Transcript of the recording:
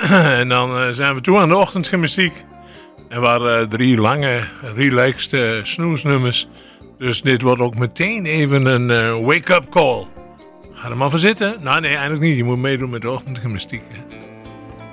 En dan zijn we toe aan de ochtendgymnastiek. En waren 3 lange, relaxed snoesnummers. Dus dit wordt ook meteen even een wake-up call. Ga er maar voor zitten. Nou nee, eigenlijk niet. Je moet meedoen met de ochtendgymnastiek. Hè.